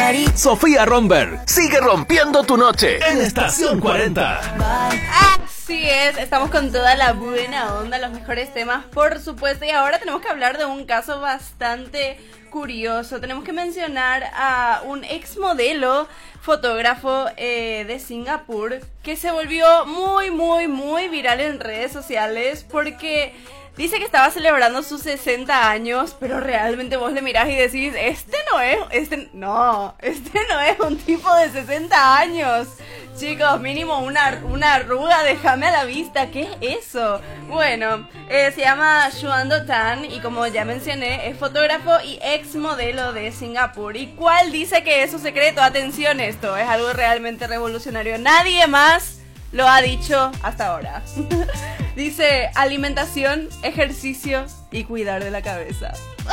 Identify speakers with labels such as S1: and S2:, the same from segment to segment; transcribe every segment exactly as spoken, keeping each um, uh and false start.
S1: Sofía Romberg sigue rompiendo tu noche en Estación cuarenta.
S2: Así es, estamos con toda la buena onda, los mejores temas, por supuesto. Y ahora tenemos que hablar de un caso bastante curioso. Tenemos que mencionar a un ex modelo, fotógrafo eh, de Singapur, que se volvió muy, muy, muy viral en redes sociales porque dice que estaba celebrando sus sesenta años, pero realmente vos le mirás y decís, este no es, este no, este no es un tipo de sesenta años. Chicos, mínimo una, una arruga, déjame a la vista, ¿qué es eso? Bueno, eh, se llama Xuando Tan y como ya mencioné, es fotógrafo y ex modelo de Singapur. ¿Y cuál dice que es su secreto? Atención, esto es algo realmente revolucionario. Nadie más lo ha dicho hasta ahora. Dice, alimentación, ejercicio y cuidar de la cabeza.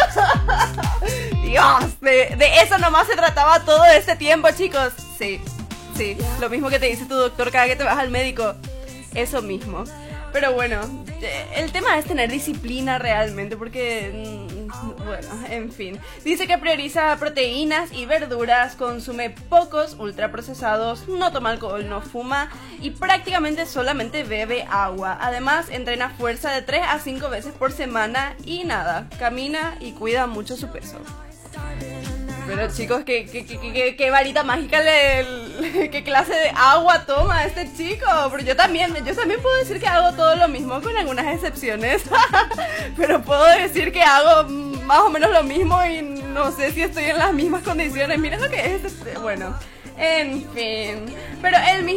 S2: Dios, de, de eso nomás se trataba todo este tiempo, chicos. Sí, sí, lo mismo que te dice tu doctor cada que te vas al médico. Eso mismo. Pero bueno, el tema es tener disciplina realmente, porque, bueno, en fin. Dice que prioriza proteínas y verduras, consume pocos ultraprocesados, no toma alcohol, no fuma y prácticamente solamente bebe agua. Además, entrena fuerza de tres a cinco veces por semana y nada, camina y cuida mucho su peso. Pero chicos, ¿qué, qué, qué, qué, qué varita mágica, le, le, qué clase de agua toma este chico? Pero yo también, yo también puedo decir que hago todo lo mismo con algunas excepciones. Pero puedo decir que hago más o menos lo mismo y no sé si estoy en las mismas condiciones. Miren lo que es este, bueno, en fin. Pero él mismo